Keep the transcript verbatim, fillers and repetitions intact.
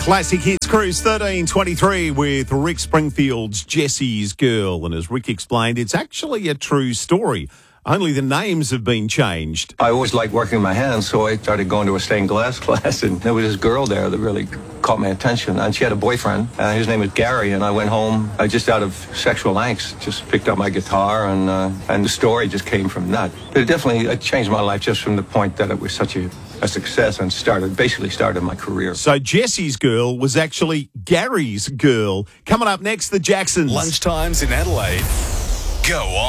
Classic Hits Cruise thirteen twenty-three with Rick Springfield's Jesse's Girl. And as Rick explained, it's actually a true story. Only the names have been changed. I always liked working my hands, so I started going to a stained glass class, and there was this girl there that really caught my attention. And she had a boyfriend, and his name was Gary, and I went home uh, just out of sexual angst, just picked up my guitar, and uh, and the story just came from that. But it definitely it changed my life just from the point that it was such a, a success and started, basically started my career. So Jesse's Girl was actually Gary's girl. Coming up next, the Jacksons. Lunchtimes in Adelaide. Go on.